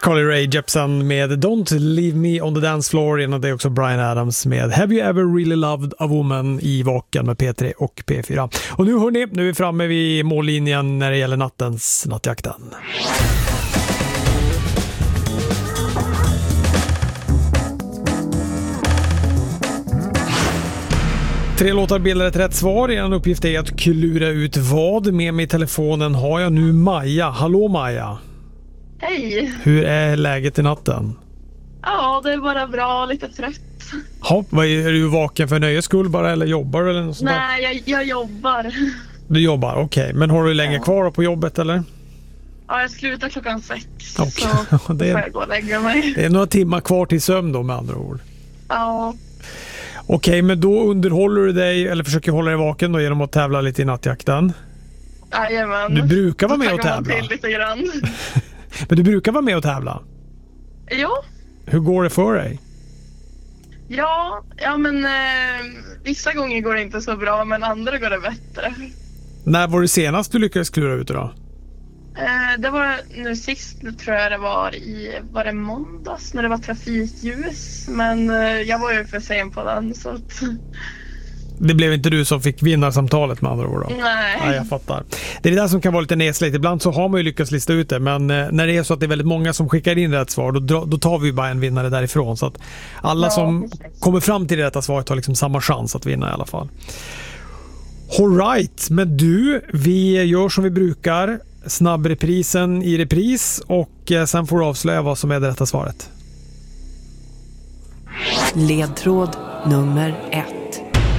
Carly Rae Jepsen med Don't Leave Me on the Dance Floor. Innan det är också Bryan Adams med Have You Ever Really Loved a Woman i Vaken med P3 och P4. Och nu hörni, nu är vi framme vid mållinjen när det gäller nattjakten. 3 låtar bildar ett rätt svar. En uppgift är att klura ut vad. Med mig i telefonen har jag nu Maja. Hallå Maja. Hej. Hur är läget i natten? Ja, det är bara bra, lite trött. Ja, är du vaken för nöjes skull bara eller jobbar du eller något sånt där? Nej, jag jobbar. Du jobbar, okej. Men har du länge kvar på jobbet eller? Ja, jag slutar 6:00. Okay. Så det får jag gå och lägga mig. Det är några timmar kvar till sömn då med andra ord. Ja. Okej, men då underhåller du dig eller försöker hålla dig vaken då genom att tävla lite i nattjakten? Jajamän. Du brukar vara med och tävla. Till lite grann. Men du brukar vara med och tävla? Ja. Hur går det för dig? Ja men vissa gånger går det inte så bra, men andra går det bättre. När var det senast du lyckades klura ut det då? Det var nu sist, tror jag det var det måndags när det var trafikljus. Men jag var ju för sen på den så att... Det blev inte du som fick vinnarsamtalet med andra ord då? Nej. Ja, jag fattar. Det är det där som kan vara lite nesligt. Ibland så har man ju lyckats lista ut det. Men när det är så att det är väldigt många som skickar in rätt svar, då tar vi ju bara en vinnare därifrån. Så att alla som kommer fram till det rätta svaret har liksom samma chans att vinna i alla fall. All right, men du, vi gör som vi brukar. Snabbreprisen i repris och sen får du avslöja vad som är det rätta svaret. Ledtråd nummer 1.